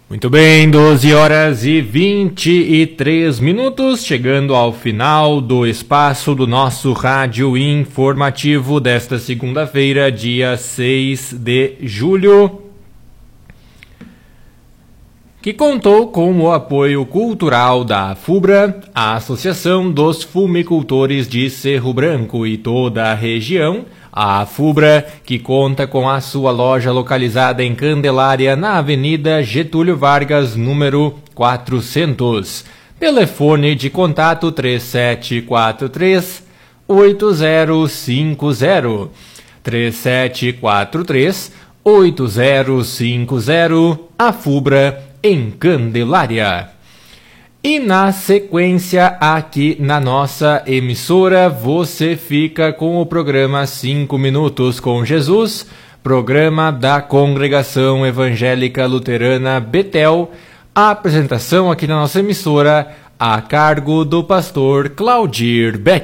Muito bem, 12 horas e 23 minutos, chegando ao final do espaço do nosso rádio informativo desta segunda-feira, dia 6 de julho, que contou com o apoio cultural da FUBRA, a Associação dos Fumicultores de Cerro Branco e toda a região. A FUBRA, que conta com a sua loja localizada em Candelária, na Avenida Getúlio Vargas, número 400. Telefone de contato 3743-8050. 3743-8050. A FUBRA em Candelária. E na sequência, aqui na nossa emissora, você fica com o programa 5 Minutos com Jesus, programa da Congregação Evangélica Luterana Betel. A apresentação aqui na nossa emissora a cargo do pastor Claudir Beck.